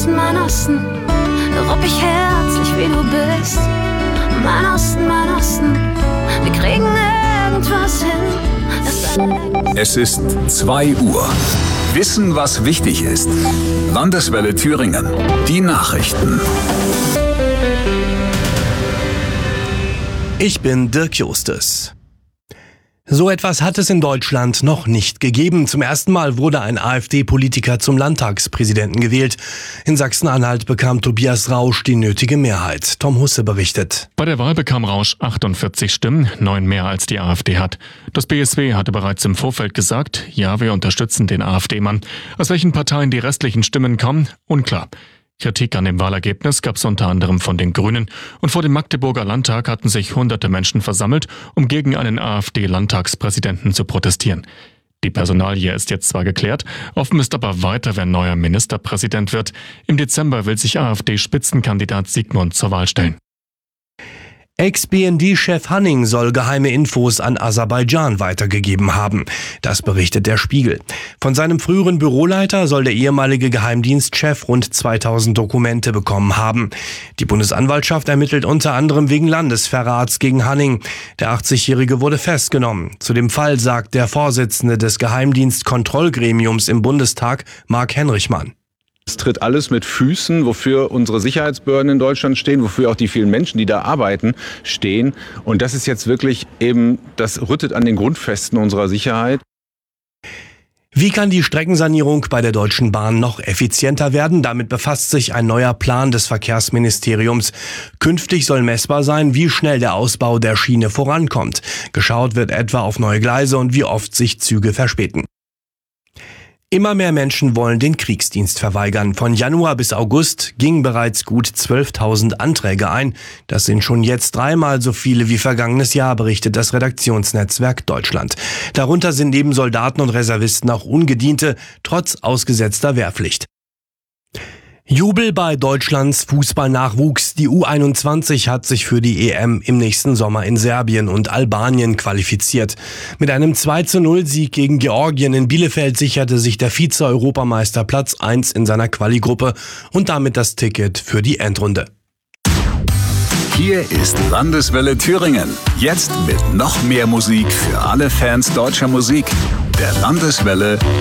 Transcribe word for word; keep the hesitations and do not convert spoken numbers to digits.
Osten, mein Osten, rupp ich herzlich, wie du bist. Mein Osten, mein Osten, wir kriegen irgendwas hin. Es ist zwei Uhr. Wissen, was wichtig ist. Landeswelle Thüringen. Die Nachrichten. Ich bin Dirk Justus. So etwas hat es in Deutschland noch nicht gegeben. Zum ersten Mal wurde ein AfD-Politiker zum Landtagspräsidenten gewählt. In Sachsen-Anhalt bekam Tobias Rausch die nötige Mehrheit. Tom Husse berichtet. Bei der Wahl bekam Rausch achtundvierzig Stimmen, neun mehr als die AfD hat. Das B S W hatte bereits im Vorfeld gesagt, ja, wir unterstützen den AfD-Mann. Aus welchen Parteien die restlichen Stimmen kommen, unklar. Kritik an dem Wahlergebnis gab es unter anderem von den Grünen. Und vor dem Magdeburger Landtag hatten sich hunderte Menschen versammelt, um gegen einen AfD-Landtagspräsidenten zu protestieren. Die Personalie ist jetzt zwar geklärt, offen ist aber weiter, wer neuer Ministerpräsident wird. Im Dezember will sich AfD-Spitzenkandidat Sigmund zur Wahl stellen. Ex-B N D-Chef Hanning soll geheime Infos an Aserbaidschan weitergegeben haben. Das berichtet der Spiegel. Von seinem früheren Büroleiter soll der ehemalige Geheimdienstchef rund zweitausend Dokumente bekommen haben. Die Bundesanwaltschaft ermittelt unter anderem wegen Landesverrats gegen Hanning. Der achtzigjährige wurde festgenommen. Zu dem Fall sagt der Vorsitzende des Geheimdienstkontrollgremiums im Bundestag, Marc Henrichmann. Es tritt alles mit Füßen, wofür unsere Sicherheitsbehörden in Deutschland stehen, wofür auch die vielen Menschen, die da arbeiten, stehen. Und das ist jetzt wirklich eben, das rüttet an den Grundfesten unserer Sicherheit. Wie kann die Streckensanierung bei der Deutschen Bahn noch effizienter werden? Damit befasst sich ein neuer Plan des Verkehrsministeriums. Künftig soll messbar sein, wie schnell der Ausbau der Schiene vorankommt. Geschaut wird etwa auf neue Gleise und wie oft sich Züge verspäten. Immer mehr Menschen wollen den Kriegsdienst verweigern. Von Januar bis August gingen bereits gut zwölftausend Anträge ein. Das sind schon jetzt dreimal so viele wie vergangenes Jahr, berichtet das Redaktionsnetzwerk Deutschland. Darunter sind neben Soldaten und Reservisten auch Ungediente, trotz ausgesetzter Wehrpflicht. Jubel bei Deutschlands Fußballnachwuchs. Die U einundzwanzig hat sich für die E M im nächsten Sommer in Serbien und Albanien qualifiziert. Mit einem zwei zu null Sieg gegen Georgien in Bielefeld sicherte sich der Vize-Europameister Platz eins in seiner Quali-Gruppe und damit das Ticket für die Endrunde. Hier ist Landeswelle Thüringen. Jetzt mit noch mehr Musik für alle Fans deutscher Musik. Der Landeswelle